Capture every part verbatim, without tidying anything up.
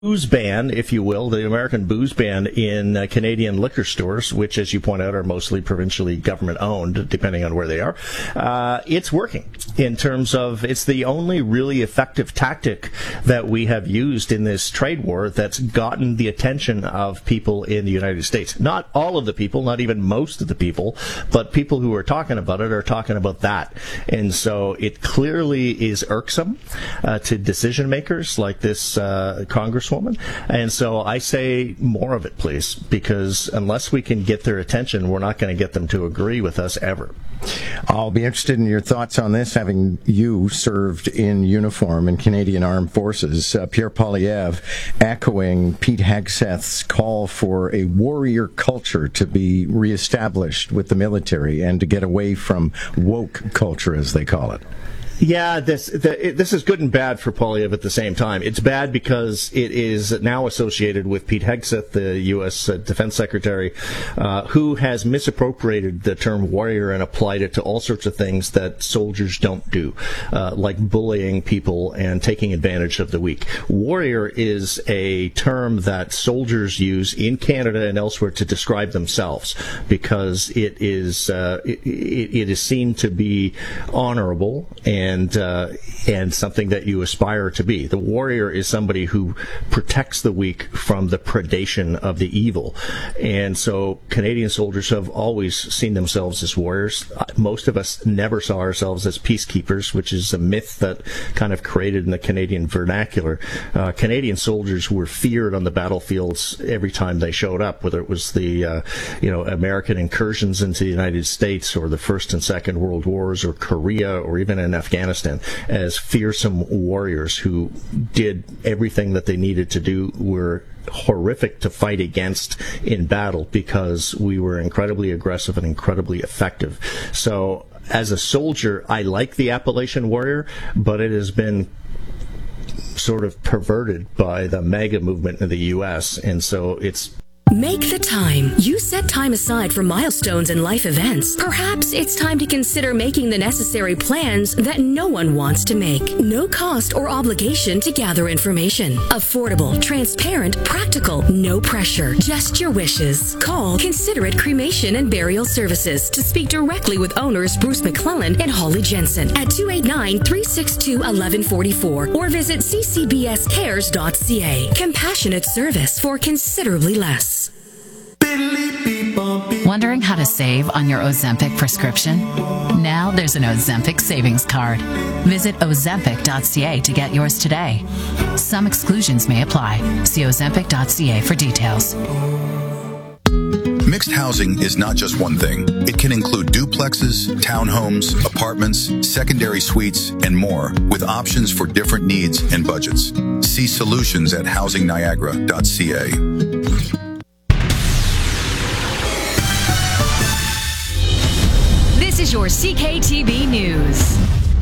booze ban, if you will, the American booze ban in uh, Canadian liquor stores, which, as you point out, are mostly provincially government-owned, depending on where they are, uh, it's working in terms of it's the only really effective tactic that we have used in this trade war that's gotten the attention of people in the United States. Not all of the people, not even most of the people, but people who are talking about it are talking about that. And so it clearly is irksome uh, to decision makers like this uh, Congresswoman. And so I say more of it, please, because unless we can get their attention, we're not going to get them to agree with us ever. I'll be interested in your thoughts on this, having you served in uniform in Canadian Armed Forces. Uh, Pierre Poilievre echoing Pete Hegseth's call for a warrior culture to be reestablished with the military and to get away from woke culture, as they call it. Yeah, this the, it, this is good and bad for Poilievre at the same time. It's bad because it is now associated with Pete Hegseth, the U S Uh, Defense Secretary, uh, who has misappropriated the term warrior and applied it to all sorts of things that soldiers don't do, uh, like bullying people and taking advantage of the weak. Warrior is a term that soldiers use in Canada and elsewhere to describe themselves because it is uh, it, it is seen to be honorable and And uh, and something that you aspire to be. The warrior is somebody who protects the weak from the predation of the evil. And so Canadian soldiers have always seen themselves as warriors. Most of us never saw ourselves as peacekeepers, which is a myth that kind of created in the Canadian vernacular. Uh, Canadian soldiers were feared on the battlefields every time they showed up, whether it was the uh, you know American incursions into the United States or the First and Second World Wars or Korea or even in Afghanistan. As fearsome warriors who did everything that they needed to do, were horrific to fight against in battle because we were incredibly aggressive and incredibly effective. So as a soldier, I like the appellation warrior, but it has been sort of perverted by the MAGA movement in the U S, and so it's Make the time. You set time aside for milestones and life events. Perhaps it's time to consider making the necessary plans that no one wants to make. No cost or obligation to gather information. Affordable, transparent, practical, no pressure. Just your wishes. Call Considerate Cremation and Burial Services to speak directly with owners Bruce McClellan and Holly Jensen at two eight nine, three six two, one one four four or visit c c b s cares dot c a. Compassionate service for considerably less. Wondering how to save on your Ozempic prescription? Now there's an Ozempic savings card. Visit ozempic dot c a to get yours today. Some exclusions may apply. See ozempic dot c a for details. Mixed housing is not just one thing. It can include duplexes, townhomes, apartments, secondary suites, and more, with options for different needs and budgets. See solutions at housing niagara dot c a. This is your C K T V News.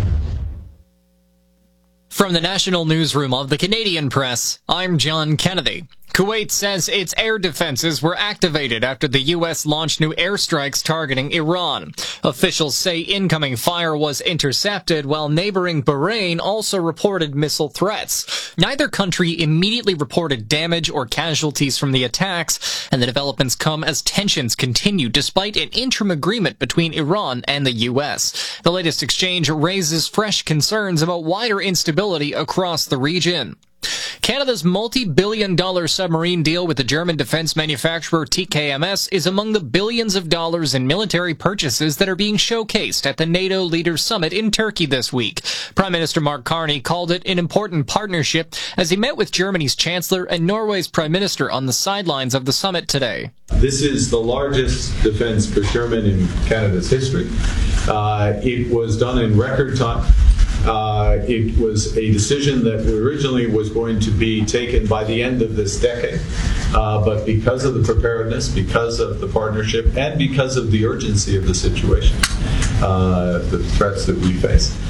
From the National Newsroom of the Canadian Press, I'm John Kennedy. Kuwait says its air defenses were activated after the U S launched new airstrikes targeting Iran. Officials say incoming fire was intercepted, while neighboring Bahrain also reported missile threats. Neither country immediately reported damage or casualties from the attacks, and the developments come as tensions continue despite an interim agreement between Iran and the U S. The latest exchange raises fresh concerns about wider instability across the region. Canada's multi-billion dollar submarine deal with the German defense manufacturer T K M S is among the billions of dollars in military purchases that are being showcased at the NATO Leaders Summit in Turkey this week. Prime Minister Mark Carney called it an important partnership as he met with Germany's Chancellor and Norway's Prime Minister on the sidelines of the summit today. This is the largest defense procurement in Canada's history. Uh, it was done in record time. Uh, it was a decision that originally was going to be taken by the end of this decade. Uh, but because of the preparedness, because of the partnership, and because of the urgency of the situation, uh, the threats that we face,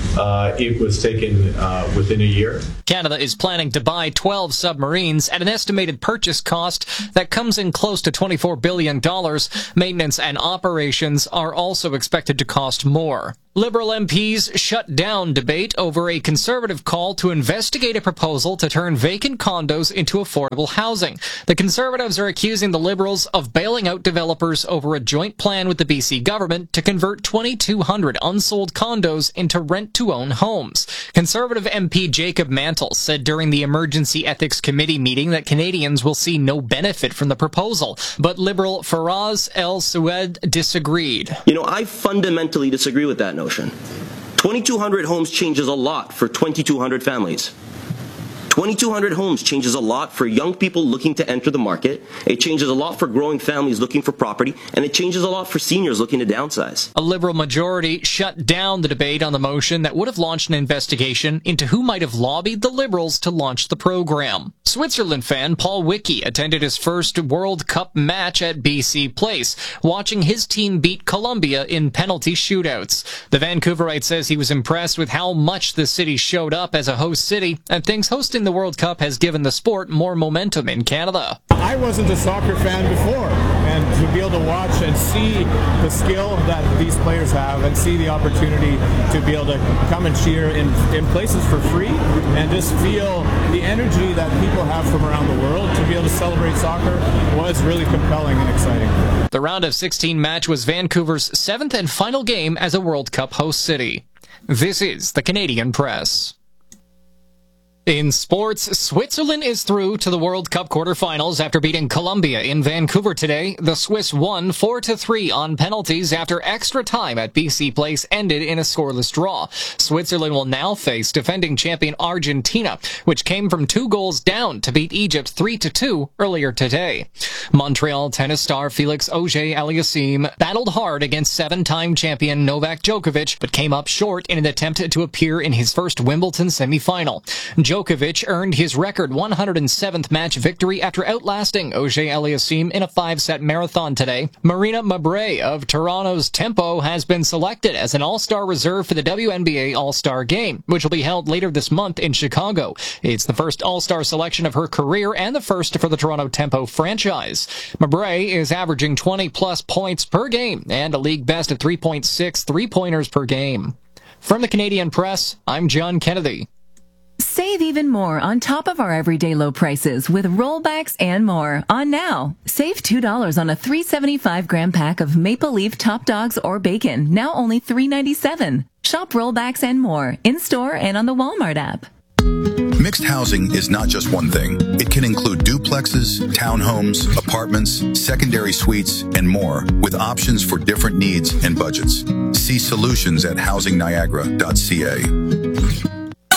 uh, it was taken uh, within a year. Canada is planning to buy twelve submarines at an estimated purchase cost that comes in close to twenty-four billion dollars. Maintenance and operations are also expected to cost more. Liberal M Ps shut down debate over a Conservative call to investigate a proposal to turn vacant condos into affordable housing. The Conservatives are accusing the Liberals of bailing out developers over a joint plan with the B C government to convert twenty-two hundred unsold condos into rent-to-own homes. Conservative M P Jacob Mantle said during the Emergency Ethics Committee meeting that Canadians will see no benefit from the proposal, but Liberal Faraz El Sued disagreed. You know, I fundamentally disagree with that notion. twenty-two hundred homes changes a lot for twenty-two hundred families. twenty-two hundred homes changes a lot for young people looking to enter the market. It changes a lot for growing families looking for property, and it changes a lot for seniors looking to downsize. A Liberal majority shut down the debate on the motion that would have launched an investigation into who might have lobbied the Liberals to launch the program. Switzerland fan Paul Wicki attended his first World Cup match at B C Place, watching his team beat Colombia in penalty shootouts. The Vancouverite says he was impressed with how much the city showed up as a host city and thinks hosting the World Cup has given the sport more momentum in Canada. I wasn't a soccer fan before, and to be able to watch and see the skill that these players have and see the opportunity to be able to come and cheer in, in places for free and just feel the energy that people have from around the world to be able to celebrate soccer was really compelling and exciting. The round of sixteen match was Vancouver's seventh and final game as a World Cup host city. This is the Canadian Press. In sports, Switzerland is through to the World Cup quarterfinals after beating Colombia in Vancouver today. The Swiss won four to three on penalties after extra time at B C Place ended in a scoreless draw. Switzerland will now face defending champion Argentina, which came from two goals down to beat Egypt three to two earlier today. Montreal tennis star Felix Auger-Aliassime battled hard against seven-time champion Novak Djokovic, but came up short in an attempt to appear in his first Wimbledon semifinal. Djokovic earned his record one hundred seventh match victory after outlasting Auger-Aliassime in a five-set marathon today. Marina Mabrey of Toronto's Tempo has been selected as an all-star reserve for the W N B A All-Star Game, which will be held later this month in Chicago. It's the first all-star selection of her career and the first for the Toronto Tempo franchise. Mabrey is averaging twenty-plus points per game and a league best of three point six three-pointers per game. From the Canadian Press, I'm John Kennedy. Save even more on top of our everyday low prices with rollbacks and more on now. Save two dollars on a three seventy-five gram pack of Maple Leaf Top Dogs or bacon, now only three ninety-seven. Shop rollbacks and more in-store and on the Walmart app. Mixed housing is not just one thing. It can include duplexes, townhomes, apartments, secondary suites, and more, with options for different needs and budgets. See solutions at housing niagara dot c a.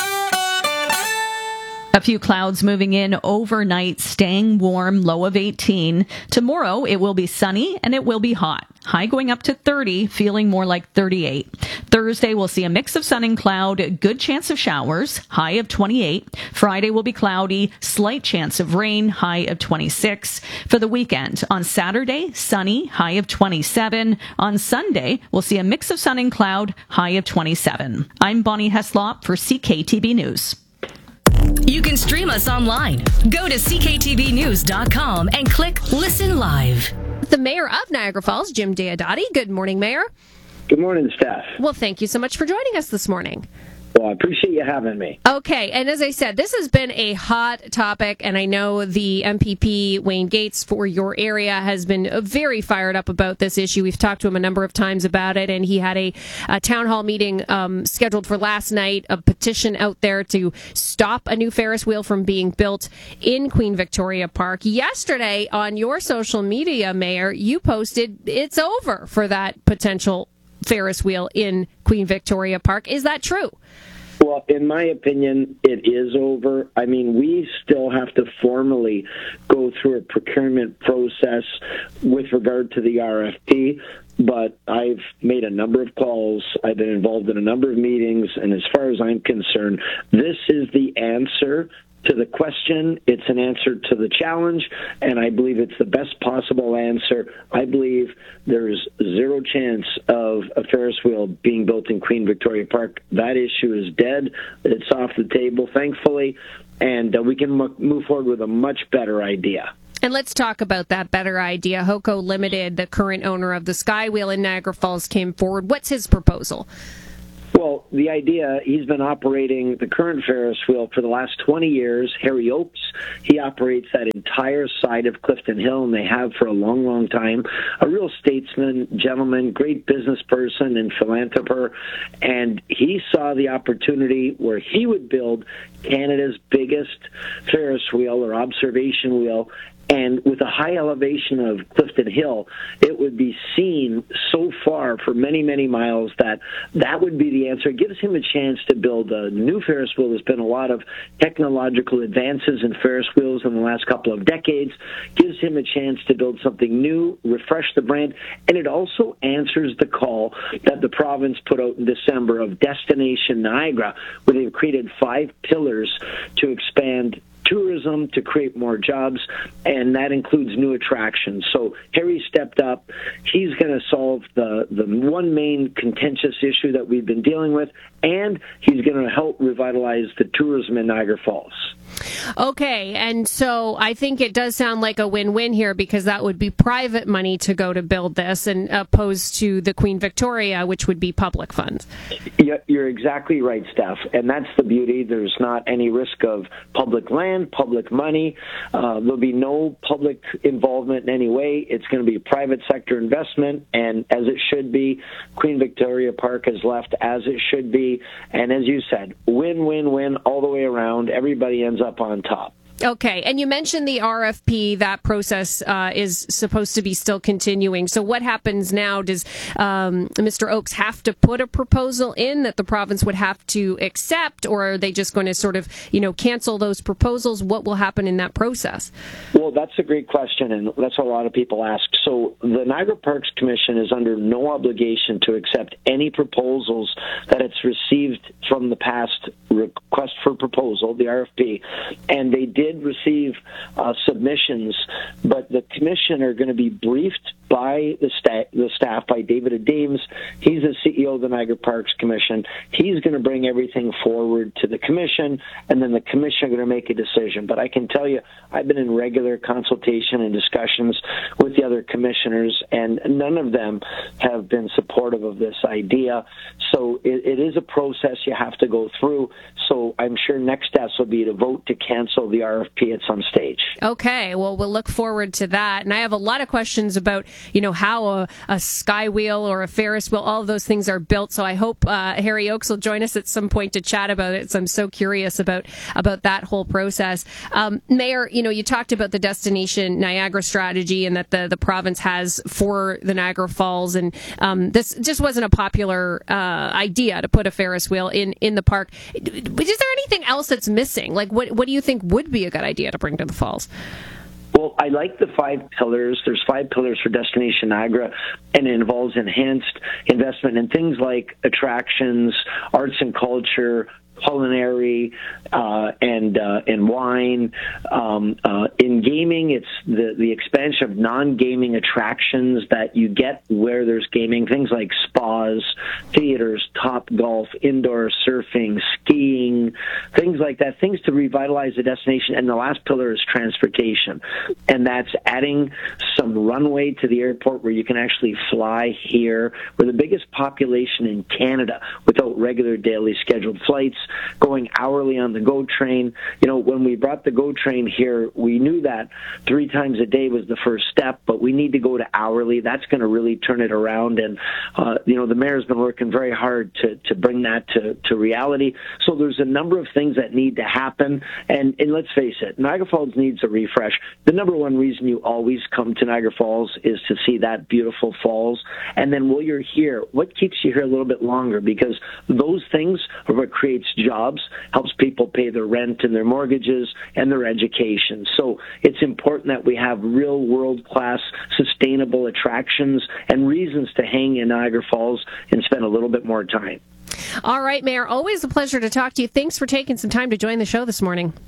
A few clouds moving in overnight, staying warm, low of eighteen. Tomorrow, it will be sunny and it will be hot. High going up to thirty, feeling more like thirty-eight. Thursday, we'll see a mix of sun and cloud, good chance of showers, high of twenty-eight. Friday will be cloudy, slight chance of rain, high of twenty-six. For the weekend, on Saturday, sunny, high of twenty-seven. On Sunday, we'll see a mix of sun and cloud, high of twenty-seven. I'm Bonnie Heslop for C K T B News. You can stream us online. Go to c k t v news dot com and click Listen Live. The Mayor of Niagara Falls, Jim Diodati. Good morning, Mayor. Good morning, Steph. Well, thank you so much for joining us this morning. Well, I appreciate you having me. Okay, and as I said, this has been a hot topic, and I know the M P P, Wayne Gates, for your area has been very fired up about this issue. We've talked to him a number of times about it, and he had a, a town hall meeting um, scheduled for last night, a petition out there to stop a new Ferris wheel from being built in Queen Victoria Park. Yesterday, on your social media, Mayor, you posted it's over for that potential Ferris wheel in Queen Victoria Park. Is that true? Well, in my opinion, it is over. I mean, we still have to formally go through a procurement process with regard to the R F P, but I've made a number of calls. I've been involved in a number of meetings, and as far as I'm concerned, this is the answer to the question. It's an answer to the challenge, and I believe it's the best possible answer. I believe there's zero chance of a Ferris wheel being built in Queen Victoria Park. That issue is dead. It's off the table, thankfully, and uh, we can m- move forward with a much better idea. And let's talk about that better idea. Hoco Limited, the current owner of the Skywheel in Niagara Falls, came forward. What's his proposal? Well, the idea, he's been operating the current Ferris wheel for the last twenty years. Harry Oakes, he operates that entire side of Clifton Hill, and they have for a long, long time. A real statesman, gentleman, great business person and philanthropist. And he saw the opportunity where he would build Canada's biggest Ferris wheel or observation wheel. And with a high elevation of Clifton Hill, it would be seen so far for many, many miles that that would be the answer. It gives him a chance to build a new Ferris wheel. There's been a lot of technological advances in Ferris wheels in the last couple of decades. Gives him a chance to build something new, refresh the brand, and it also answers the call that the province put out in December of Destination Niagara, where they've created five pillars to expand tourism, to create more jobs, and that includes new attractions. So Harry stepped up. He's going to solve the, the one main contentious issue that we've been dealing with, and he's going to help revitalize the tourism in Niagara Falls. Okay, and so I think it does sound like a win-win here, because that would be private money to go to build this, and opposed to the Queen Victoria, which would be public funds. Yeah, you're exactly right, Steph, and that's the beauty. There's not any risk of public land, public money. Uh, there'll be no public involvement in any way. It's going to be a private sector investment, and as it should be, Queen Victoria Park is left as it should be. And as you said, win, win, win all the way around. Everybody ends up on top. Okay, and you mentioned the R F P. That process uh, is supposed to be still continuing. So what happens now? Does um, Mister Oakes have to put a proposal in that the province would have to accept, or are they just going to sort of, you know, cancel those proposals? What will happen in that process? Well, that's a great question, and that's what a lot of people ask. So the Niagara Parks Commission is under no obligation to accept any proposals that it's received from the past request for proposal, the R F P, and they did receive uh, submissions, but the commission are going to be briefed by the, sta- the staff, by David Adames. He's the C E O of the Niagara Parks Commission. He's going to bring everything forward to the commission, and then the commission are going to make a decision. But I can tell you, I've been in regular consultation and discussions with the other commissioners, and none of them have been supportive of this idea. So it, it is a process you have to go through. So I'm sure next steps will be to vote to cancel the R F P at some stage. Okay, well, we'll look forward to that. And I have a lot of questions about, you know, how a, a Skywheel or a Ferris wheel, all of those things are built. So I hope uh, Harry Oakes will join us at some point to chat about it. So I'm so curious about about that whole process. Um, Mayor, you know, you talked about the Destination Niagara strategy and that the, the province has for the Niagara Falls. And um, this just wasn't a popular uh, idea to put a Ferris wheel in, in the park. Is there anything else that's missing? Like, what, what do you think would be a good idea to bring to the Falls? Well, I like the five pillars. There's five pillars for Destination Niagara, and it involves enhanced investment in things like attractions, arts and culture, culinary, uh, and uh, and wine. Um, uh, in gaming, it's the, the expansion of non-gaming attractions that you get where there's gaming, things like spas, theaters, Top Golf, indoor surfing, skiing, things like that, things to revitalize the destination. And the last pillar is transportation, and that's adding some runway to the airport where you can actually fly here. We're the biggest population in Canada without regular daily scheduled flights, going hourly on the GO train. You know, when we brought the GO train here, we knew that three times a day was the first step, but we need to go to hourly. That's going to really turn it around. And, uh, you know, the mayor's been working very hard to, to bring that to, to reality. So there's a number of things that need to happen. And, and let's face it, Niagara Falls needs a refresh. The number one reason you always come to Niagara Falls is to see that beautiful falls. And then while you're here, what keeps you here a little bit longer? Because those things are what creates jobs, helps people pay their rent and their mortgages and their education. So it's important that we have real world-class sustainable attractions and reasons to hang in Niagara Falls and spend a little bit more time. All right, Mayor, always a pleasure to talk to you. Thanks for taking some time to join the show this morning. Oh,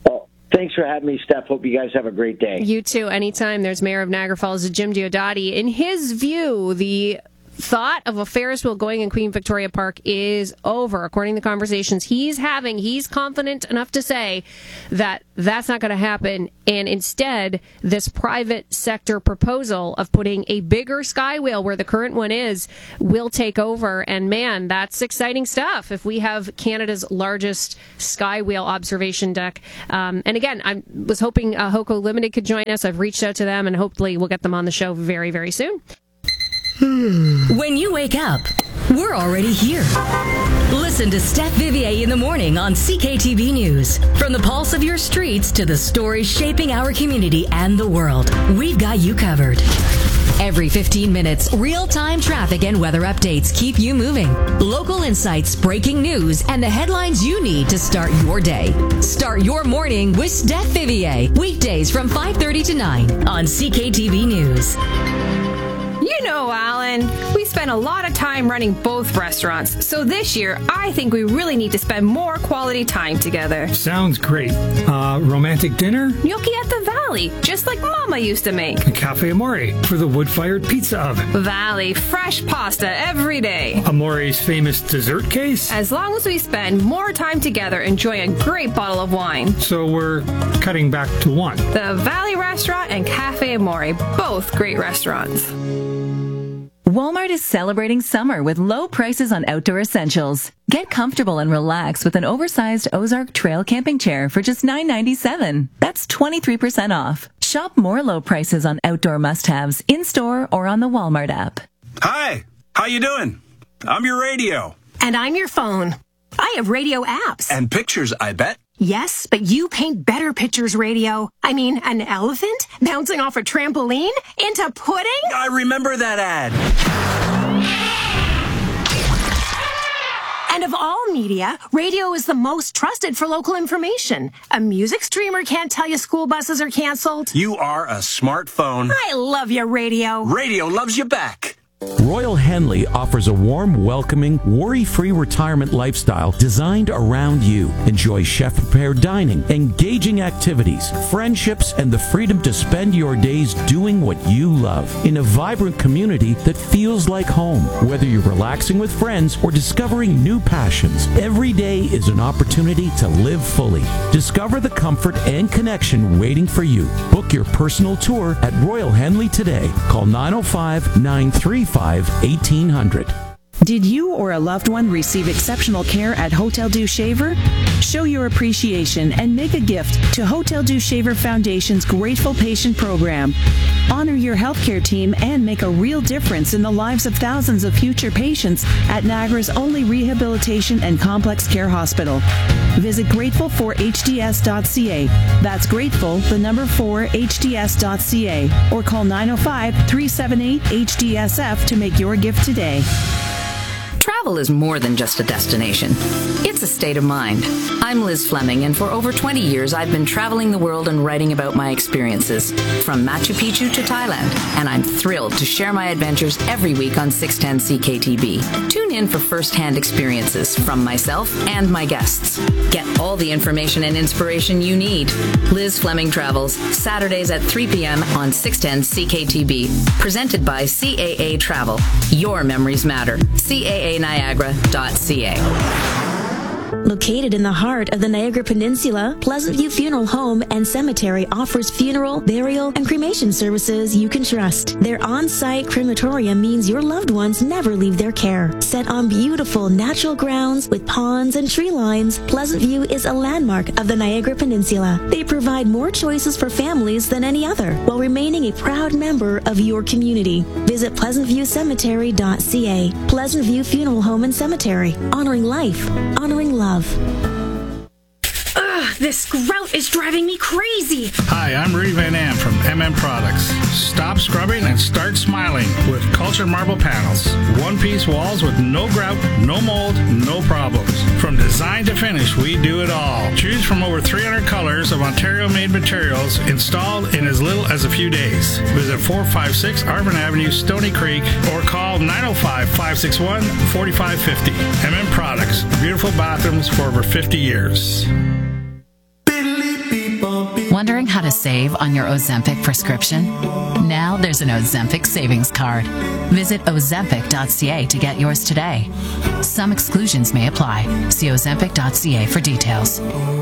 Thanks for having me, Steph. Hope you guys have a great day. You too. Anytime. There's Mayor of Niagara Falls, Jim Diodati. In his view, the thought of a Ferris wheel going in Queen Victoria Park is over. According to the conversations he's having, he's confident enough to say that that's not going to happen. And instead, this private sector proposal of putting a bigger sky wheel where the current one is will take over. And man, that's exciting stuff if we have Canada's largest sky wheel observation deck. Um, and again, I was hoping uh, Hoko Limited could join us. I've reached out to them and hopefully we'll get them on the show very, very soon. When you wake up, we're already here. Listen to Steph Vivier in the morning on C K T V News. From the pulse of your streets to the stories shaping our community and the world, we've got you covered. Every fifteen minutes, real-time traffic and weather updates keep you moving. Local insights, breaking news, and the headlines you need to start your day. Start your morning with Steph Vivier. Weekdays from five thirty to nine on C K T V News. You know, Alan, we spend a lot of time running both restaurants, so this year I think we really need to spend more quality time together. Sounds great. Uh, romantic dinner? Gnocchi at the Valley, just like Mama used to make. A Cafe Amore for the wood-fired pizza oven. Valley, fresh pasta every day. Amore's famous dessert case? As long as we spend more time together enjoying a great bottle of wine. So we're cutting back to one. The Valley Restaurant and Cafe Amore, both great restaurants. Walmart is celebrating summer with low prices on outdoor essentials. Get comfortable and relax with an oversized Ozark Trail camping chair for just nine ninety-seven. That's twenty-three percent off. Shop more low prices on outdoor must-haves in-store or on the Walmart app. Hi, how you doing? I'm your radio. And I'm your phone. I have radio apps. And pictures, I bet. Yes, but you paint better pictures, radio. I mean, an elephant bouncing off a trampoline into pudding? I remember that ad. And of all media, radio is the most trusted for local information. A music streamer can't tell you school buses are canceled. You are a smartphone. I love you, radio. Radio loves you back. Royal Henley offers a warm, welcoming, worry-free retirement lifestyle designed around you. Enjoy chef-prepared dining, engaging activities, friendships, and the freedom to spend your days doing what you love in a vibrant community that feels like home. Whether you're relaxing with friends or discovering new passions, every day is an opportunity to live fully. Discover the comfort and connection waiting for you. Book your personal tour at Royal Henley today. Call nine oh five, nine three five, eighteen hundred. Did you or a loved one receive exceptional care at Hotel Dieu Shaver? Show your appreciation and make a gift to Hotel Dieu Shaver Foundation's Grateful Patient Program. Honor your healthcare team and make a real difference in the lives of thousands of future patients at Niagara's only rehabilitation and complex care hospital. Visit grateful for h d s dot c a. That's grateful, the number four, h d s dot c a. Or call nine oh five, three seven eight, H D S F to make your gift today. Travel is more than just a destination. It's a state of mind. I'm Liz Fleming, and for over twenty years, I've been traveling the world and writing about my experiences, from Machu Picchu to Thailand, and I'm thrilled to share my adventures every week on six ten C K T B. Tune in for first-hand experiences from myself and my guests. Get all the information and inspiration you need. Liz Fleming Travels, Saturdays at three p.m. on six ten C K T B. Presented by C A A Travel. Your memories matter. C A A Niagara dot C A. Located in the heart of the Niagara Peninsula, Pleasant View Funeral Home and Cemetery offers funeral, burial, and cremation services you can trust. Their on-site crematorium means your loved ones never leave their care. Set on beautiful natural grounds with ponds and tree lines, Pleasant View is a landmark of the Niagara Peninsula. They provide more choices for families than any other, while remaining a proud member of your community. Visit pleasant view cemetery dot c a. Pleasant View Funeral Home and Cemetery. Honoring life. Honoring love. Ugh, this grout is driving me crazy. Hi, I'm Rudy Van Am from M M Products. Stop scrubbing and start smiling with Cultured Marble Panels. One-piece walls with no grout, no mold, no problems. From design to finish, we do it all. Choose from over three hundred colors of Ontario-made materials installed in as little as a few days. Visit four five six Arvin Avenue, Stony Creek, or call nine oh five, five six one, four five five oh. M M Products, beautiful bathrooms for over fifty years. Wondering how to save on your Ozempic prescription? Now there's an Ozempic savings card. Visit ozempic dot c a to get yours today. Some exclusions may apply. See ozempic dot c a for details.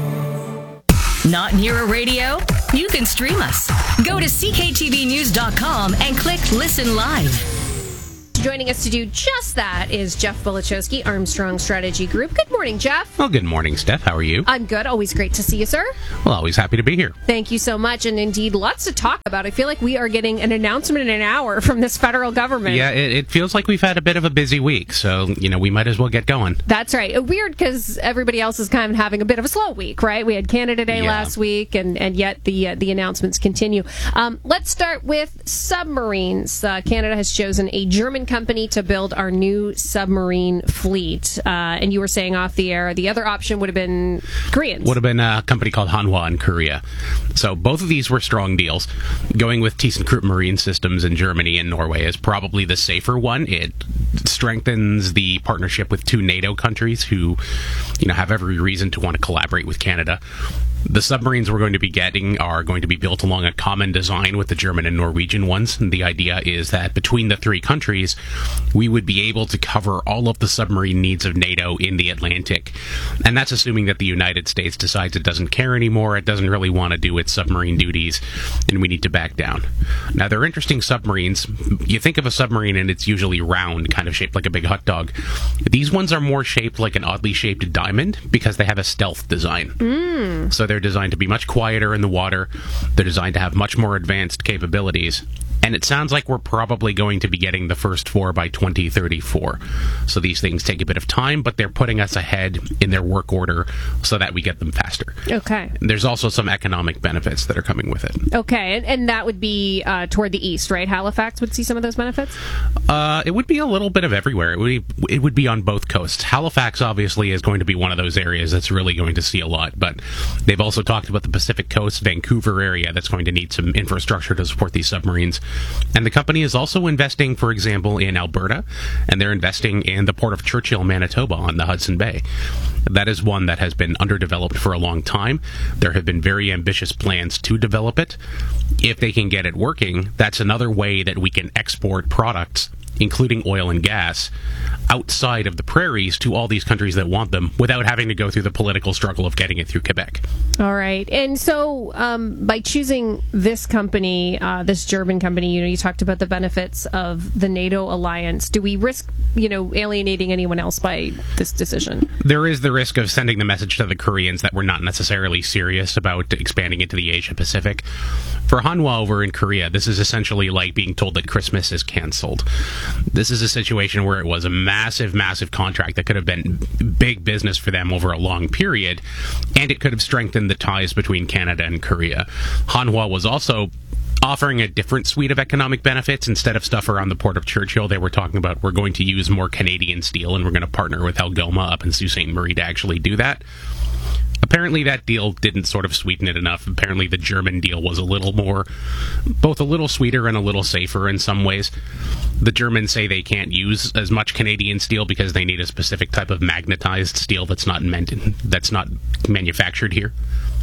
Not near a radio? You can stream us. Go to c k t v news dot com and click Listen Live. Joining us to do just that is Jeff Bulachowski, Armstrong Strategy Group. Good morning, Jeff. Well, good morning, Steph. How are you? I'm good. Always great to see you, sir. Well, always happy to be here. Thank you so much. And indeed, lots to talk about. I feel like we are getting an announcement in an hour from this federal government. Yeah, it, it feels like we've had a bit of a busy week. So, you know, we might as well get going. That's right. Weird because everybody else is kind of having a bit of a slow week, right? We had Canada Day Yeah. last week, and, and yet the uh, the announcements continue. Um, let's start with submarines. Uh, Canada has chosen a German company to build our new submarine fleet. Uh, and you were saying off the air, the other option would have been Koreans. Would have been a company called Hanwha in Korea. So both of these were strong deals. Going with ThyssenKrupp Marine Systems in Germany and Norway is probably the safer one. It strengthens the partnership with two NATO countries who, you know, have every reason to want to collaborate with Canada. The submarines we're going to be getting are going to be built along a common design with the German and Norwegian ones. And the idea is that between the three countries, we would be able to cover all of the submarine needs of NATO in the Atlantic. And that's assuming that the United States decides it doesn't care anymore, it doesn't really want to do its submarine duties, and we need to back down. Now, they're interesting submarines. You think of a submarine and it's usually round, kind of shaped like a big hot dog. These ones are more shaped like an oddly shaped diamond because they have a stealth design. Mm. So they're designed to be much quieter in the water. They're designed to have much more advanced capabilities. And it sounds like we're probably going to be getting the first four by twenty thirty-four. So these things take a bit of time, but they're putting us ahead in their work order so that we get them faster. Okay. There's also some economic benefits that are coming with it. Okay. And, and that would be uh, toward the east, right? Halifax would see some of those benefits? Uh, it would be a little bit of everywhere. It would be, it would be on both coasts. Halifax, obviously, is going to be one of those areas that's really going to see a lot. But they've also talked about the Pacific Coast, Vancouver area, that's going to need some infrastructure to support these submarines. And the company is also investing, for example, in Alberta, and they're investing in the port of Churchill, Manitoba, on the Hudson Bay. That is one that has been underdeveloped for a long time. There have been very ambitious plans to develop it. If they can get it working, that's another way that we can export products, including oil and gas, outside of the prairies to all these countries that want them without having to go through the political struggle of getting it through Quebec. All right. And so um, by choosing this company, uh, this German company, you know, you talked about the benefits of the NATO alliance. Do we risk, you know, alienating anyone else by this decision? There is the risk of sending the message to the Koreans that we're not necessarily serious about expanding into the Asia Pacific. For Hanwha over in Korea, this is essentially like being told that Christmas is canceled. This is a situation where it was a massive, massive contract that could have been big business for them over a long period, and it could have strengthened the ties between Canada and Korea. Hanwha was also offering a different suite of economic benefits. Instead of stuff around the port of Churchill, they were talking about we're going to use more Canadian steel, and we're going to partner with Algoma up in Sault Ste. Marie to actually do that. Apparently that deal didn't sort of sweeten it enough. Apparently the German deal was a little more, both a little sweeter and a little safer in some ways. The Germans say they can't use as much Canadian steel because they need a specific type of magnetized steel that's not meant in, that's not manufactured here.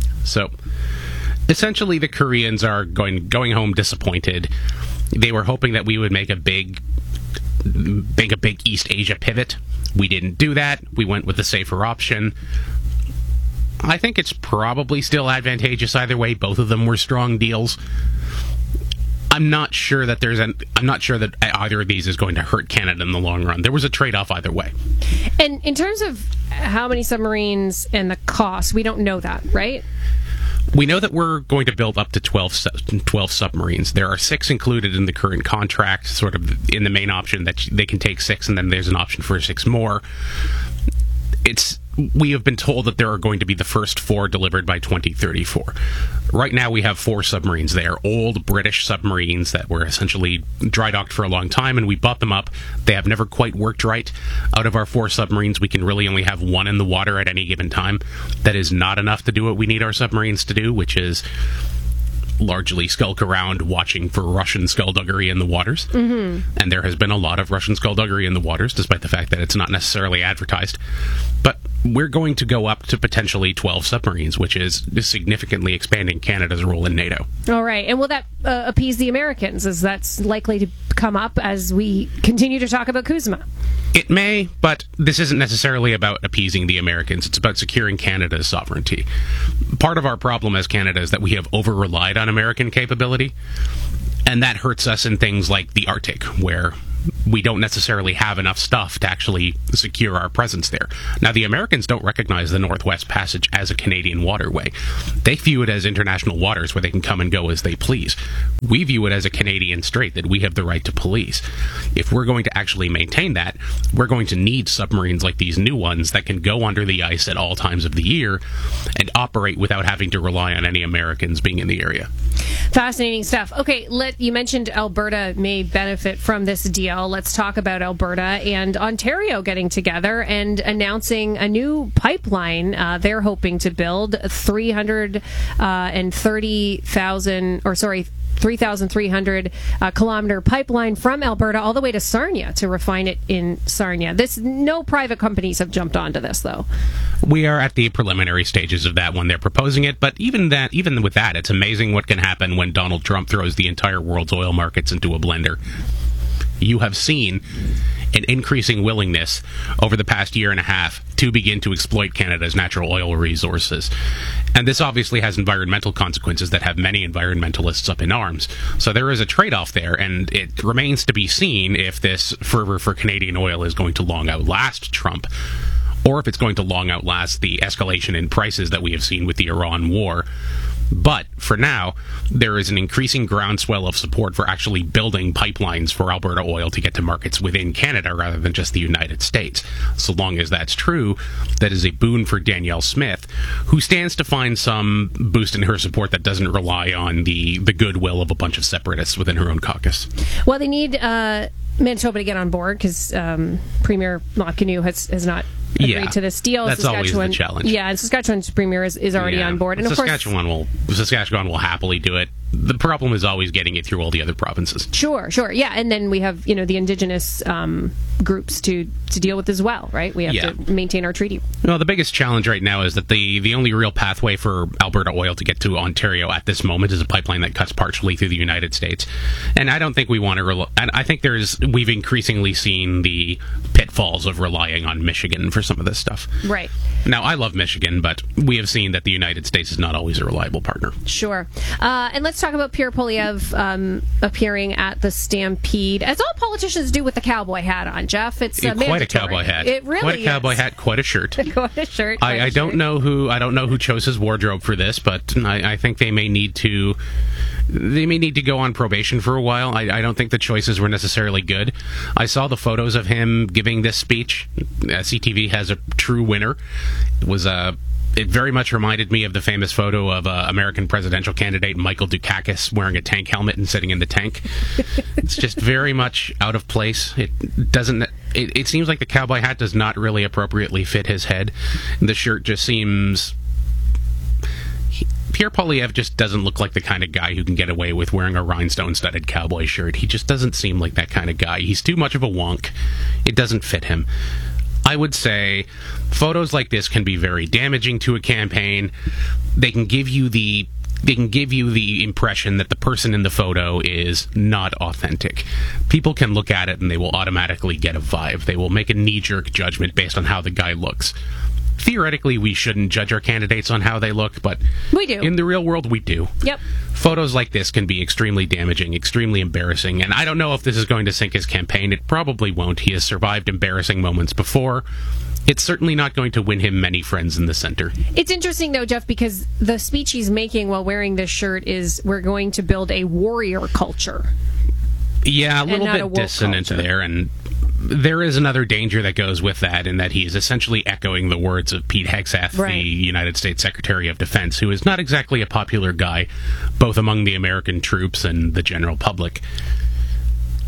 So essentially the Koreans are going going home disappointed. They were hoping that we would make a big make a big East Asia pivot. We didn't do that. We went with the safer option. I think it's probably still advantageous either way. Both of them were strong deals. I'm not sure that there's an. I'm not sure that either of these is going to hurt Canada in the long run. There was a trade-off either way. And in terms of how many submarines and the cost, we don't know that, right? We know that we're going to build up to twelve, twelve submarines. There are six included in the current contract, sort of in the main option that they can take six, and then there's an option for six more. It's we have been told that there are going to be the first four delivered by twenty thirty-four. Right now we have four submarines. They are old British submarines that were essentially dry docked for a long time, and we bought them up. They have never quite worked right. Out of our four submarines, we can really only have one in the water at any given time. That is not enough to do what we need our submarines to do, which is largely skulk around watching for Russian skullduggery in the waters. Mm-hmm. And there has been a lot of Russian skullduggery in the waters, despite the fact that it's not necessarily advertised. But we're going to go up to potentially twelve submarines, which is significantly expanding Canada's role in NATO. All right. And will that uh, appease the Americans? Is that's likely to come up as we continue to talk about Kuzma? It may, but this isn't necessarily about appeasing the Americans. It's about securing Canada's sovereignty. Part of our problem as Canada is that we have over-relied on American capability, and that hurts us in things like the Arctic, where we don't necessarily have enough stuff to actually secure our presence there. Now, the Americans don't recognize the Northwest Passage as a Canadian waterway. They view it as international waters where they can come and go as they please. We view it as a Canadian strait that we have the right to police. If we're going to actually maintain that, we're going to need submarines like these new ones that can go under the ice at all times of the year and operate without having to rely on any Americans being in the area. Fascinating stuff. Okay, let you mentioned Alberta may benefit from this deal. Let's talk about Alberta and Ontario getting together and announcing a new pipeline. Uh, they're hoping to build three hundred thirty thousand, or sorry, three thousand three hundred uh, kilometer pipeline from Alberta all the way to Sarnia to refine it in Sarnia. This no private companies have jumped onto this, though. We are at the preliminary stages of that when they're proposing it, but even that, even with that, it's amazing what can happen when Donald Trump throws the entire world's oil markets into a blender. You have seen an increasing willingness over the past year and a half to begin to exploit Canada's natural oil resources. And this obviously has environmental consequences that have many environmentalists up in arms. So there is a trade-off there, and it remains to be seen if this fervor for Canadian oil is going to long outlast Trump, or if it's going to long outlast the escalation in prices that we have seen with the Iran war. But for now, there is an increasing groundswell of support for actually building pipelines for Alberta oil to get to markets within Canada rather than just the United States. So long as that's true, that is a boon for Danielle Smith, who stands to find some boost in her support that doesn't rely on the, the goodwill of a bunch of separatists within her own caucus. Well, they need uh, Manitoba to get on board because um, Premier Montcanoux has, has not agreed yeah, to this deal. That's always the challenge. Yeah, and Saskatchewan's premier is, is already yeah. on board. And Saskatchewan of course, will Saskatchewan will happily do it. The problem is always getting it through all the other provinces. Sure, sure. Yeah, and then we have, you know, the indigenous um, groups to, to deal with as well, right? We have yeah. to maintain our treaty. Well, the biggest challenge right now is that the, the only real pathway for Alberta oil to get to Ontario at this moment is a pipeline that cuts partially through the United States. And I don't think we want to... Rel- and I think there's we've increasingly seen the pitfalls of relying on Michigan for some of this stuff. Right. Now, I love Michigan, but we have seen that the United States is not always a reliable partner. Sure. Uh, and let's talk about Pierre Poilievre um, appearing at the Stampede, as all politicians do with the cowboy hat on, Jeff. It's uh, quite mandatory. a cowboy hat. It really Quite a cowboy is. hat, quite a shirt. quite a shirt. Quite I, a I don't shirt. know who I don't know who chose his wardrobe for this, but I, I think they may need to they may need to go on probation for a while. I, I don't think the choices were necessarily good. I saw the photos of him giving this speech. Uh, C T V has a true winner. It was a It very much reminded me of the famous photo of uh, American presidential candidate Michael Dukakis wearing a tank helmet and sitting in the tank. It's just very much out of place. It doesn't. It, it seems like the cowboy hat does not really appropriately fit his head. The shirt just seems. He, Pierre Poilievre just doesn't look like the kind of guy who can get away with wearing a rhinestone-studded cowboy shirt. He just doesn't seem like that kind of guy. He's too much of a wonk. It doesn't fit him. I would say photos like this can be very damaging to a campaign. They can give you the they can give you the impression that the person in the photo is not authentic. People can look at it and they will automatically get a vibe. They will make a knee-jerk judgment based on how the guy looks. Theoretically, we shouldn't judge our candidates on how they look, but we do. In the real world, we do. Yep. Photos like this can be extremely damaging, extremely embarrassing, and I don't know if this is going to sink his campaign. It probably won't. He has survived embarrassing moments before. It's certainly not going to win him many friends in the center. It's interesting, though, Jeff, because the speech he's making while wearing this shirt is, we're going to build a warrior culture. Yeah, a little bit a dissonant culture. there, and there is another danger that goes with that, in that he is essentially echoing the words of Pete Hegseth, right. the United States Secretary of Defense, who is not exactly a popular guy, both among the American troops and the general public.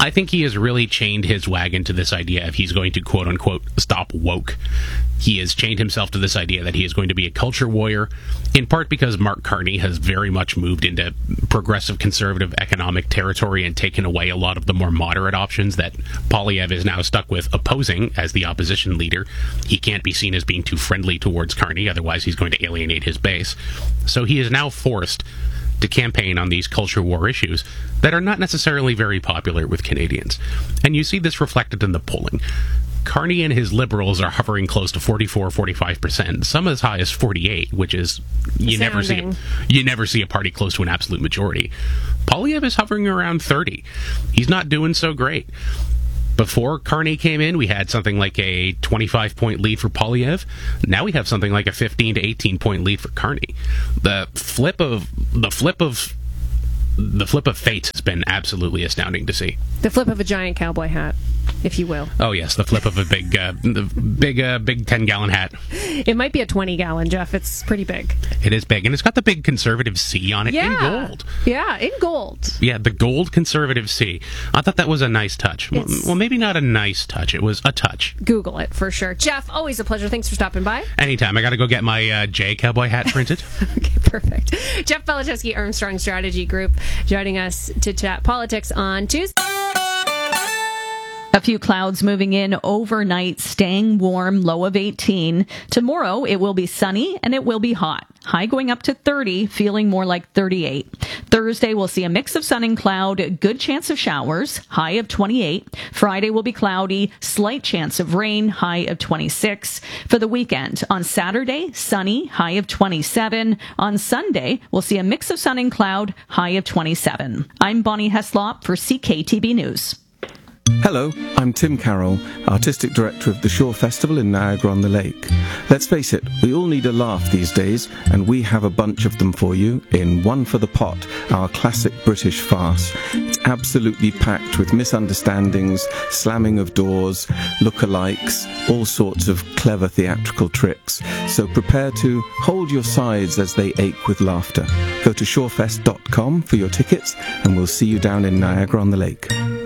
I think he has really chained his wagon to this idea of he's going to, quote-unquote, stop woke. He has chained himself to this idea that he is going to be a culture warrior, in part because Mark Carney has very much moved into progressive conservative economic territory and taken away a lot of the more moderate options that Poilievre is now stuck with opposing as the opposition leader. He can't be seen as being too friendly towards Carney, otherwise he's going to alienate his base. So he is now forced to campaign on these culture war issues that are not necessarily very popular with Canadians. And you see this reflected in the polling. Carney and his Liberals are hovering close to forty-four, forty-five percent, some as high as forty-eight, which is, you never see a, you never see a party close to an absolute majority. Poilievre is hovering around thirty. He's not doing so great. Before Carney came in, we had something like a twenty-five point lead for Poilievre. Now we have something like a fifteen to eighteen point lead for Carney. The flip of the flip of the flip of fate has been absolutely astounding to see. The flip of a giant cowboy hat, if you will. Oh yes, the flip of a big, uh, the big, uh, big ten gallon hat. It might be a twenty gallon, Jeff. It's pretty big. It is big, and it's got the big conservative C on it yeah. in gold. Yeah, in gold. Yeah, the gold conservative C. I thought that was a nice touch. Well, well, maybe not a nice touch. It was a touch. Google it for sure. Jeff, always a pleasure. Thanks for stopping by. Anytime. I got to go get my uh, J cowboy hat printed. Okay, perfect. Jeff Belichewski, Armstrong Strategy Group, joining us to chat politics on Tuesday. A few clouds moving in overnight, staying warm, low of eighteen. Tomorrow, it will be sunny and it will be hot. High going up to thirty, feeling more like thirty-eight. Thursday, we'll see a mix of sun and cloud, good chance of showers, high of twenty-eight. Friday will be cloudy, slight chance of rain, high of twenty-six. For the weekend, on Saturday, sunny, high of twenty-seven. On Sunday, we'll see a mix of sun and cloud, high of twenty-seven. I'm Bonnie Heslop for C K T B News. Hello, I'm Tim Carroll, Artistic Director of the Shore Festival in Niagara-on-the-Lake. Let's face it, we all need a laugh these days, and we have a bunch of them for you in One for the Pot, our classic British farce. It's absolutely packed with misunderstandings, slamming of doors, look-alikes, all sorts of clever theatrical tricks. So prepare to hold your sides as they ache with laughter. Go to shorefest dot com for your tickets, and we'll see you down in Niagara-on-the-Lake.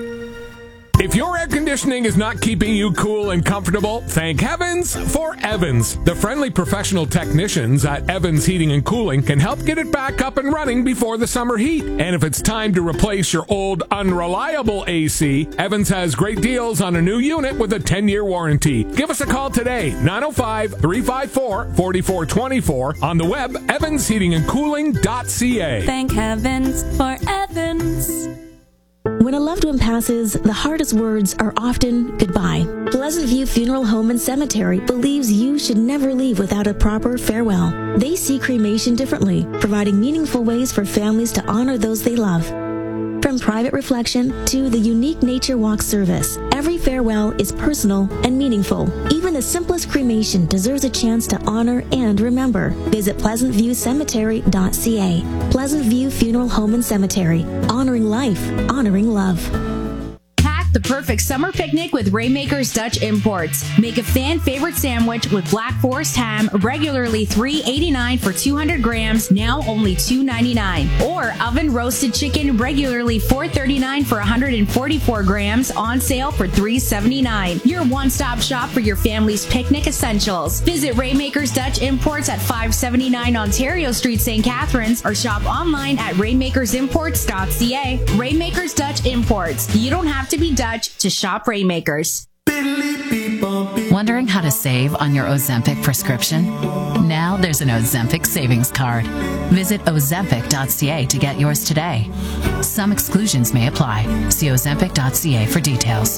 If your air conditioning is not keeping you cool and comfortable, thank heavens for Evans. The friendly professional technicians at Evans Heating and Cooling can help get it back up and running before the summer heat. And if it's time to replace your old unreliable A C, Evans has great deals on a new unit with a ten-year warranty. Give us a call today, nine oh five, three five four, four four two four, on the web, evans heating and cooling dot c a. Thank heavens for Evans. When a loved one passes, the hardest words are often goodbye. Pleasant View Funeral Home and Cemetery believes you should never leave without a proper farewell. They see cremation differently, providing meaningful ways for families to honor those they love. From private reflection to the unique nature walk service, every farewell is personal and meaningful. Even the simplest cremation deserves a chance to honor and remember. Visit pleasant view cemetery dot c a. Pleasant View Funeral Home and Cemetery. Honoring life, honoring love. The perfect summer picnic with Raymaker's Dutch Imports. Make a fan favorite sandwich with Black Forest ham, regularly three eighty-nine for two hundred grams, now only two ninety-nine. Or oven roasted chicken, regularly four thirty-nine for one hundred forty-four grams, on sale for three seventy-nine. Your one-stop shop for your family's picnic essentials. Visit Raymaker's Dutch Imports at five seventy-nine Ontario Street, Saint Catharines, or shop online at raymakers imports dot c a. Raymaker's Dutch Imports. You don't have to be Dutch to shop Raymakers. Wondering how to save on your Ozempic prescription? Now there's an Ozempic savings card. Visit ozempic dot c a to get yours today. Some exclusions may apply. See ozempic dot c a for details.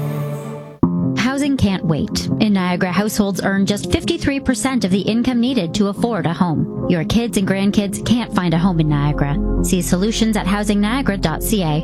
Housing can't wait. In Niagara, households earn just fifty-three percent of the income needed to afford a home. Your kids and grandkids can't find a home in Niagara. See solutions at housing niagara dot c a.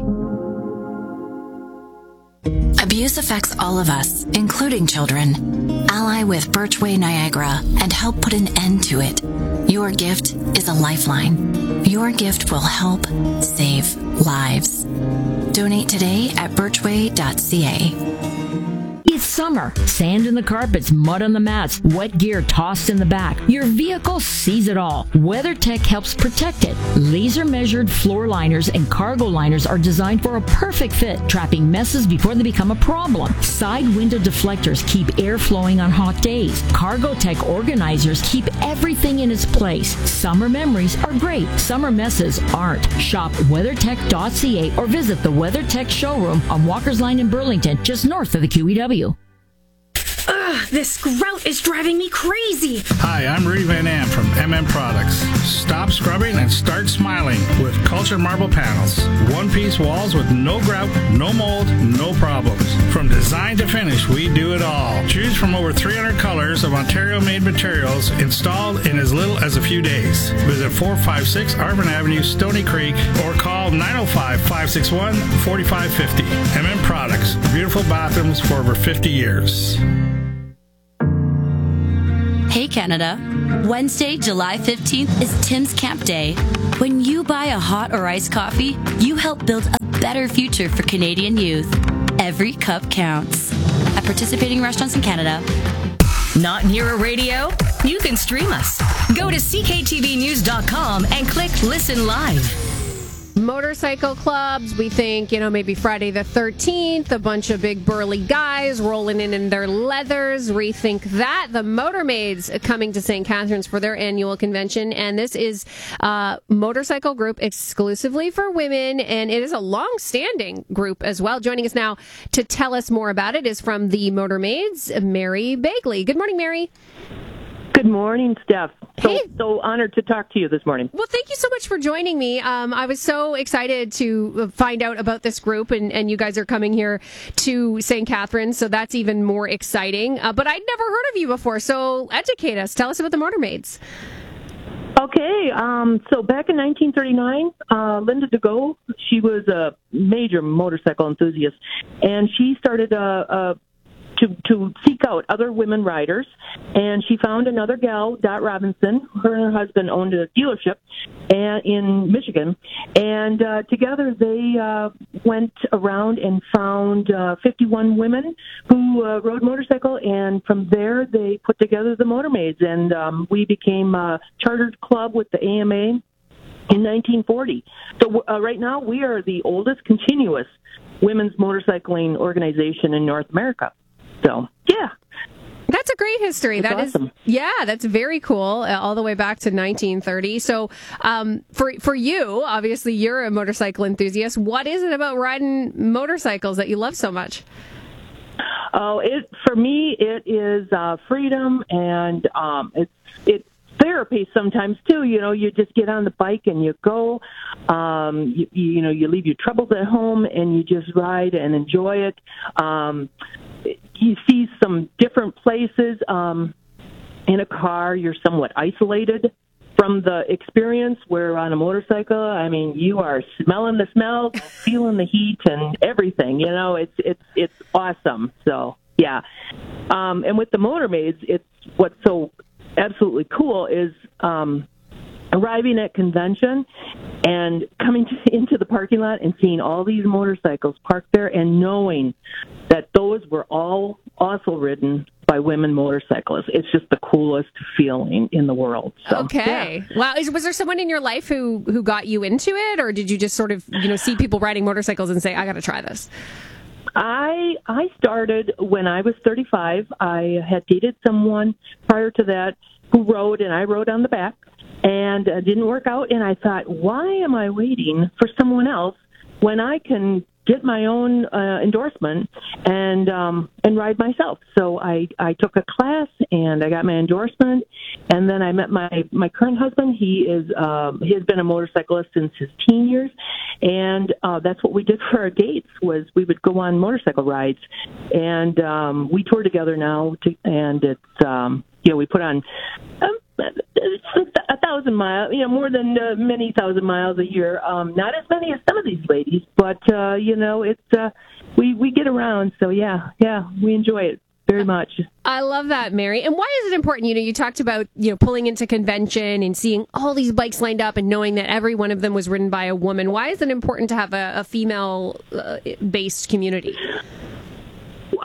Abuse affects all of us, including children. Ally with Birchway Niagara and help put an end to it. Your gift is a lifeline. Your gift will help save lives. Donate today at birchway dot c a. It's summer. Sand in the carpets, mud on the mats, wet gear tossed in the back. Your vehicle sees it all. WeatherTech helps protect it. Laser measured floor liners and cargo liners are designed for a perfect fit, trapping messes before they become a problem. Side window deflectors keep air flowing on hot days. Cargotech organizers keep everything in its place. Summer memories are great. Summer messes aren't. Shop weathertech dot c a or visit the WeatherTech showroom on Walker's Line in Burlington, just north of the Q E W. Ugh, this grout is driving me crazy. Hi, I'm Rudy Van Am from M M Products. Stop scrubbing and start smiling with Culture Marble Panels. One-piece walls with no grout, no mold, no problems. From design to finish, we do it all. Choose from over three hundred colors of Ontario-made materials installed in as little as a few days. Visit four five six Arvin Avenue, Stony Creek, or call nine oh five, five six one, four five five oh. M M Products. Beautiful bathrooms for over fifty years. Hey Canada, Wednesday, July fifteenth is Tim's Camp Day. When you buy a hot or iced coffee, you help build a better future for Canadian youth. Every cup counts. At participating restaurants in Canada. Not near a radio? You can stream us. Go to c k t v news dot com and click Listen Live. Motorcycle clubs, we think, you know, maybe Friday the thirteenth, a bunch of big burly guys rolling in in their leathers. Rethink that. The Motormaids coming to Saint Catharines for their annual convention, and this is a motorcycle group exclusively for women, and it is a long-standing group as well. Joining us now to tell us more about it is from the Motormaids, Mary Bagley. Good morning, Mary. Good morning, Steph. So, Hey. so honored to talk to you this morning. Well, thank you so much for joining me. Um, I was so excited to find out about this group, and, and you guys are coming here to Saint Catharines, so that's even more exciting. Uh, but I'd never heard of you before, so educate us. Tell us about the Motormaids. Okay, um, so back in nineteen thirty-nine, uh, Linda DeGo, she was a major motorcycle enthusiast, and she started a, a to to seek out other women riders, and she found another gal, Dot Robinson. Her and her husband owned a dealership and in Michigan, and uh, together they uh, went around and found uh, fifty-one women who uh, rode motorcycle, and from there they put together the Motormaids, and um, we became a chartered club with the A M A in nineteen forty. So uh, right now we are the oldest continuous women's motorcycling organization in North America. So, yeah. That's a great history. It's That is, awesome. yeah, that's very cool, uh, all the way back to nineteen thirty. So, um, for for you, obviously, you're a motorcycle enthusiast. What is it about riding motorcycles that you love so much? Oh, it for me, it is uh, freedom, and um, it's it's therapy sometimes too. You know, you just get on the bike and you go. Um, you, you know, you leave your troubles at home and you just ride and enjoy it. Um, you see some different places. Um, in a car, you're somewhat isolated from the experience, where on a motorcycle, I mean, you are smelling the smells, feeling the heat and everything. You know, it's it's it's awesome. So, yeah. Um, and with the Motormaids, it's what's so absolutely cool is um, arriving at convention and coming to, into the parking lot and seeing all these motorcycles parked there and knowing that those were all also ridden by women motorcyclists. It's just the coolest feeling in the world. So, Okay. yeah. Wow. Is, was there someone in your life who, who got you into it, or did you just sort of, you know, see people riding motorcycles and say, I got to try this? I I started when I was thirty-five. I had dated someone prior to that who rode, and I rode on the back, and uh, didn't work out. And I thought, why am I waiting for someone else when I can get my own uh, endorsement and um, and ride myself? So I, I took a class and I got my endorsement, and then I met my, my current husband. He is um, he has been a motorcyclist since his teen years, and uh, that's what we did for our dates was we would go on motorcycle rides, and um, we tour together now, to, and it's um, you know we put on. Um, a thousand miles, you know, more than uh, many thousand miles a year. Um, not as many as some of these ladies, but uh, you know, it's uh, we we get around. So yeah, yeah, we enjoy it very much. I love that, Mary. And why is it important? You know, you talked about, you know, pulling into convention and seeing all these bikes lined up and knowing that every one of them was ridden by a woman. Why is it important to have a, a female-based community?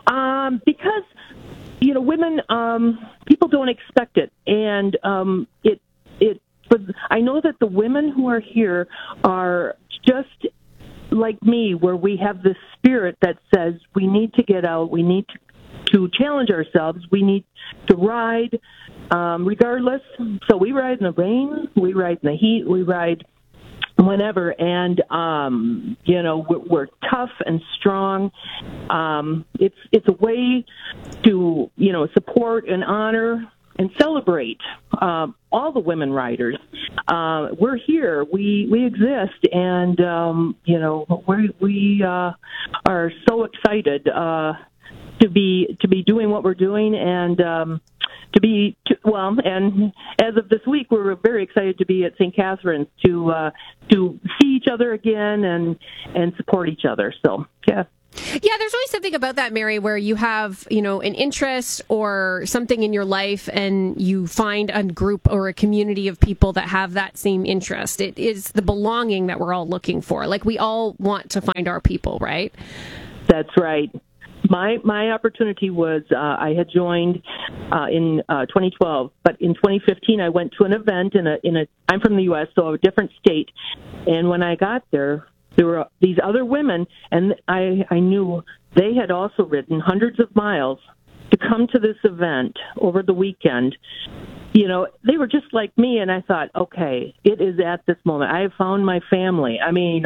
Um, because, you know, women, um, people don't expect it. And um, it, it, but I know that the women who are here are just like me, where we have this spirit that says we need to get out, we need to, to challenge ourselves, we need to ride um, regardless. So we ride in the rain, we ride in the heat, we ride whenever, and um, you know, we're, we're tough and strong. Um, it's it's a way to, you know, support and honor and celebrate um, all the women riders. Uh, we're here. We we exist, and um, you know, we we uh, are so excited uh, to be to be doing what we're doing, and um, to be to, well. And as of this week, we're very excited to be at Saint Catharines to uh, to see each other again and and support each other. So yeah. Yeah, there's always something about that, Mary, where you have, you know, an interest or something in your life and you find a group or a community of people that have that same interest. It is the belonging that we're all looking for. Like, we all want to find our people, right? That's right. My my opportunity was uh, I had joined uh, in uh, twenty twelve, but in twenty fifteen I went to an event in a in a. I'm from the U S, so a different state, and when I got there, there were these other women, and I, I knew they had also ridden hundreds of miles to come to this event over the weekend. You know, they were just like me, and I thought, okay, it is at this moment. I have found my family. I mean,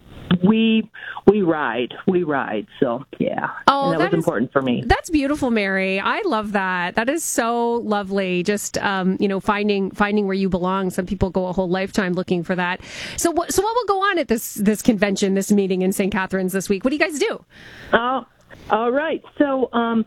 we we ride, we ride. So, yeah, oh, and that, that was is, important for me. That's beautiful, Mary. I love that. That is so lovely. Just, um, you know, finding finding where you belong. Some people go a whole lifetime looking for that. So, what so what will go on at this this convention, this meeting in Saint Catharines this week? What do you guys do? Oh, all right. So, um,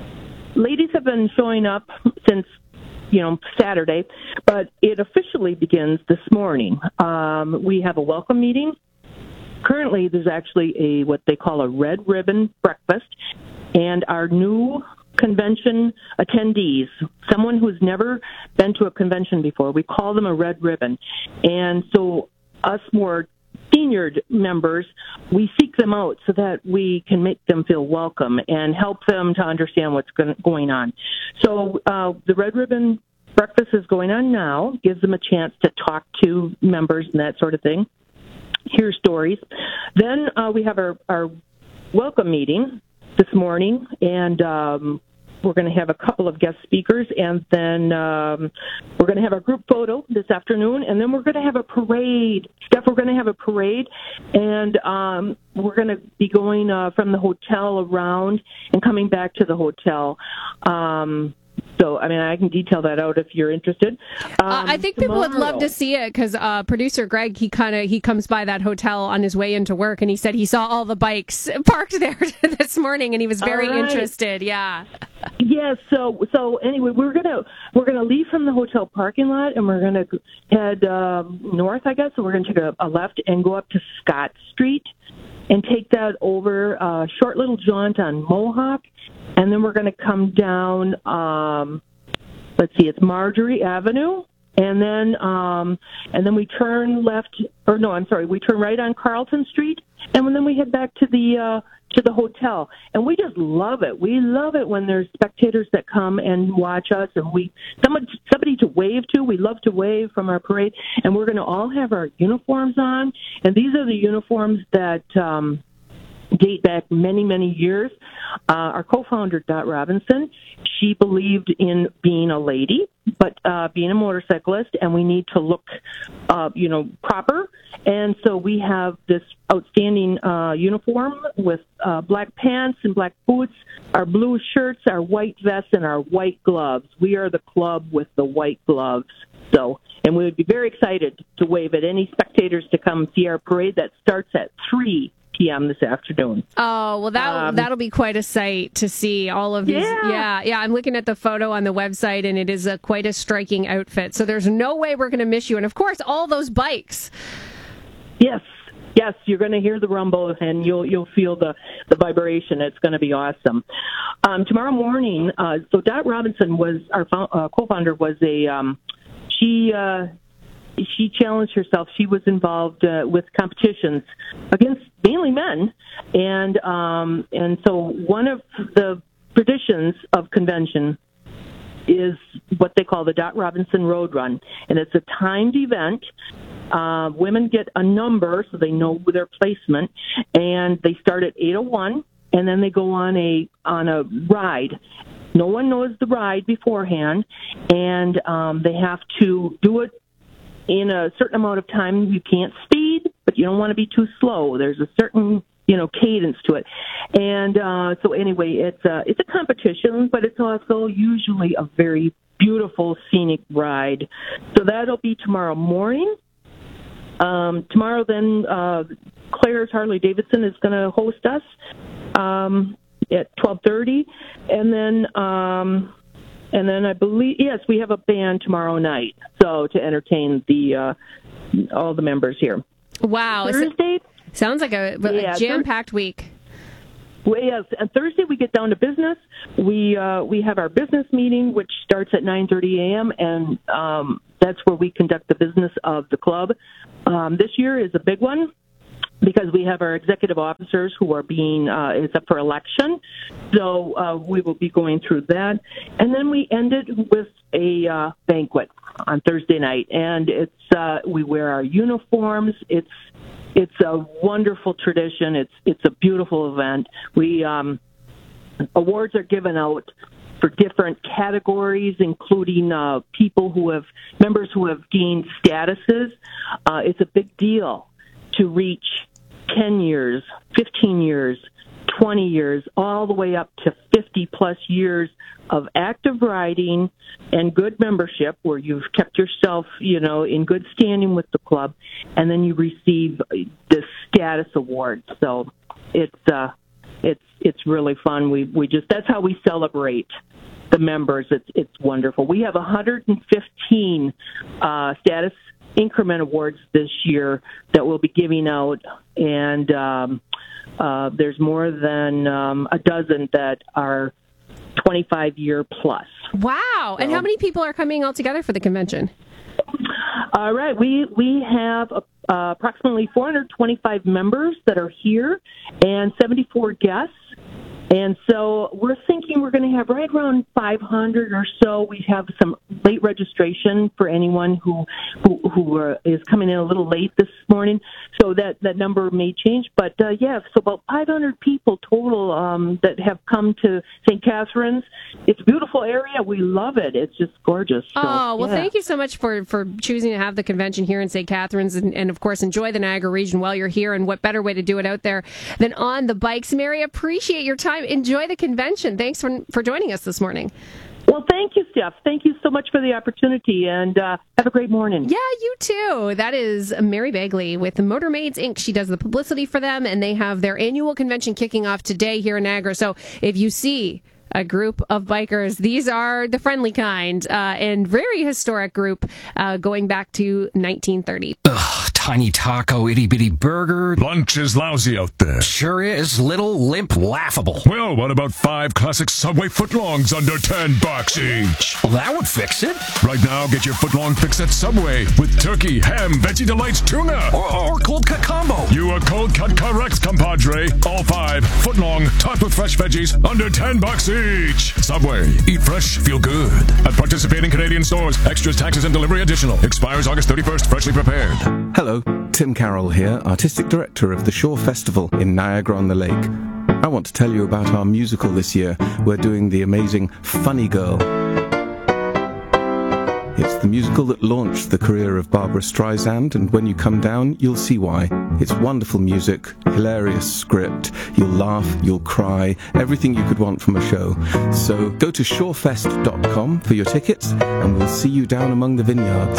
ladies have been showing up since, you know, Saturday, but it officially begins this morning. Um, we have a welcome meeting. Currently, there's actually a what they call a red ribbon breakfast, and our new convention attendees, someone who's never been to a convention before, we call them a red ribbon. And so us more senior members, we seek them out so that we can make them feel welcome and help them to understand what's going on. So uh, the red ribbon breakfast is going on now, gives them a chance to talk to members and that sort of thing, hear stories. Then uh, we have our, our welcome meeting this morning, and um, we're going to have a couple of guest speakers, and then um, we're going to have a group photo this afternoon, and then we're going to have a parade. Steph, we're going to have a parade, and um, we're going to be going uh, from the hotel around and coming back to the hotel. Um So, I mean, I can detail that out if you're interested. Um, uh, I think people tomorrow. would love to see it because uh, producer Greg, he kind of he comes by that hotel on his way into work, and he said he saw all the bikes parked there this morning, and he was very right. interested. Yeah. Yeah. So, so anyway, we're gonna we're gonna leave from the hotel parking lot, and we're gonna head um, north, I guess. So we're gonna take a, a left and go up to Scott Street, and take that over a uh, short little jaunt on Mohawk. And then we're going to come down, um, let's see, it's Marjorie Avenue. And then um, and then we turn left, or no, I'm sorry, we turn right on Carlton Street. And then we head back to the uh, to the hotel. And we just love it. We love it when there's spectators that come and watch us. And we someone, somebody to wave to. We love to wave from our parade. And we're going to all have our uniforms on. And these are the uniforms that Um, date back many, many years. Uh, our co-founder, Dot Robinson, she believed in being a lady, but uh, being a motorcyclist, and we need to look, uh, you know, proper. And so we have this outstanding uh, uniform with uh, black pants and black boots, our blue shirts, our white vests, and our white gloves. We are the club with the white gloves. So, and we would be very excited to wave at any spectators to come see our parade that starts at three p.m. this afternoon. Oh, well, that, um, that'll be quite a sight to see all of these. Yeah. yeah, yeah. I'm looking at the photo on the website, and it is a, quite a striking outfit. So there's no way we're going to miss you. And, of course, all those bikes. Yes. Yes, you're going to hear the rumble, and you'll you'll feel the, the vibration. It's going to be awesome. Um, tomorrow morning, uh, so Dot Robinson was, our fo- uh, co-founder was a, um, she... Uh, she challenged herself. She was involved uh, with competitions against mainly men, and um, and so one of the traditions of convention is what they call the Dot Robinson Road Run, and it's a timed event. Uh, women get a number so they know their placement, and they start at eight oh one, and then they go on a on a ride. No one knows the ride beforehand, and um, they have to do it in a certain amount of time. You can't speed, but you don't want to be too slow. There's a certain, you know, cadence to it. And uh, so anyway, it's a, it's a competition, but it's also usually a very beautiful scenic ride. So that'll be tomorrow morning. Um, tomorrow then, uh, Claire's Harley Davidson is going to host us um, at twelve thirty. And then, um, and then I believe, yes, we have a band tomorrow night. So to entertain the uh, all the members here. Wow. Thursday? Sounds like a, a Yeah, jam-packed week. Well, yes, and Thursday we get down to business. We uh, we have our business meeting, which starts at nine thirty a.m., and um, that's where we conduct the business of the club. Um, this year is a big one because we have our executive officers who are being uh, is up for election. So uh, we will be going through that, and then we ended with a uh, banquet on Thursday night, and it's uh, we wear our uniforms. It's It's a wonderful tradition. It's it's a beautiful event. We um, awards are given out for different categories, including uh, people who have members who have gained statuses. Uh, it's a big deal to reach ten years, fifteen years, twenty years, all the way up to fifty plus years of active riding and good membership, where you've kept yourself, you know, in good standing with the club, and then you receive the status award. So it's uh, it's it's really fun. We we just that's how we celebrate the members. It's it's wonderful. We have one hundred fifteen uh, status increment awards this year that we'll be giving out, and um, uh, there's more than um, a dozen that are twenty-five year plus. Wow. And So- how many people are coming all together for the convention? All right, we we have uh, approximately four hundred twenty-five members that are here and seventy-four guests. And so we're thinking we're going to have right around five hundred or so. We have some late registration for anyone who who, who uh, is coming in a little late this morning. So that, that number may change. But, uh, yeah, so about five hundred people total um, that have come to Saint Catharines. It's a beautiful area. We love it. It's just gorgeous. So, Oh, well, yeah. thank you so much for, for choosing to have the convention here in Saint Catharines, and, and, of course, enjoy the Niagara region while you're here, and what better way to do it out there than on the bikes. Mary, appreciate your time. Enjoy the convention. Thanks for, for joining us this morning. Well, thank you, Steph. Thank you so much for the opportunity, and uh, have a great morning. Yeah, you too. That is Mary Bagley with Motormaids Incorporated. She does the publicity for them, and they have their annual convention kicking off today here in Niagara. So if you see a group of bikers, these are the friendly kind, uh, and very historic group uh, going back to nineteen thirty. Ugh, tiny taco, itty bitty burger. Lunch is lousy out there. Sure is. Little, limp, laughable. Well, what about five classic Subway footlongs under ten bucks each? Well, that would fix it. Right now, get your footlong fix at Subway with turkey, ham, veggie delights, tuna. Or, or cold cut combo. You are cold cut correct, compadre. All five footlong, topped with fresh veggies, under ten bucks each. Subway. Eat fresh, feel good. At participating Canadian stores. Extras, taxes, and delivery additional. Expires August thirty-first. Freshly prepared. Hello, Tim Carroll here, Artistic Director of the Shore Festival in Niagara-on-the-Lake. I want to tell you about our musical this year. We're doing the amazing Funny Girl. It's the musical that launched the career of Barbara Streisand, and when you come down, you'll see why. It's wonderful music, hilarious script, you'll laugh, you'll cry, everything you could want from a show. So go to shorefest dot com for your tickets, and we'll see you down among the vineyards.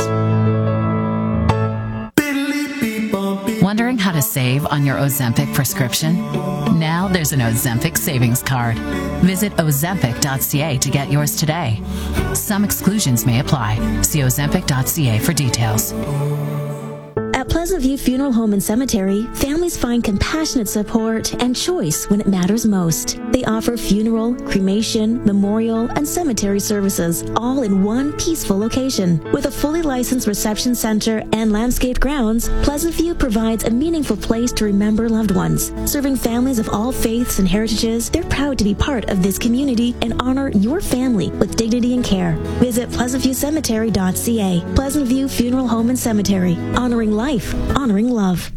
Wondering how to save on your Ozempic prescription? Now there's an Ozempic savings card. Visit ozempic dot c a to get yours today. Some exclusions may apply. See ozempic dot c a for details. At Pleasant View Funeral Home and Cemetery, families find compassionate support and choice when it matters most. They offer funeral, cremation, memorial, and cemetery services, all in one peaceful location. With a fully licensed reception center and landscaped grounds, Pleasant View provides a meaningful place to remember loved ones. Serving families of all faiths and heritages, they're proud to be part of this community and honor your family with dignity and care. Visit pleasant view cemetery dot c a. Pleasant View Funeral Home and Cemetery, honoring life, honoring love.